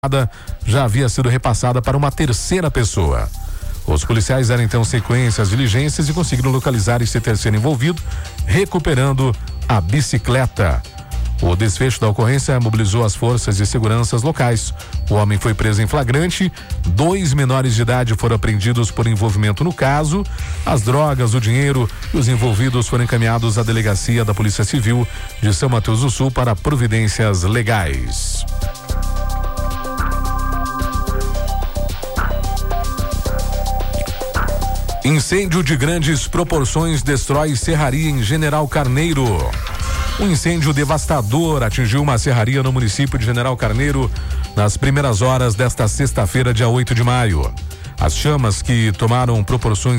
já havia sido repassada para uma terceira pessoa. Os policiais deram então sequência às diligências e conseguiram localizar esse terceiro envolvido, recuperando a bicicleta. O desfecho da ocorrência mobilizou as forças de segurança locais. O homem foi preso em flagrante, 2 menores de idade foram apreendidos por envolvimento no caso. As drogas, o dinheiro e os envolvidos foram encaminhados à delegacia da Polícia Civil de São Mateus do Sul para providências legais. Incêndio de grandes proporções destrói serraria em General Carneiro. Um incêndio devastador atingiu uma serraria no município de General Carneiro nas primeiras horas desta sexta-feira, dia 8 de maio. As chamas, que tomaram proporções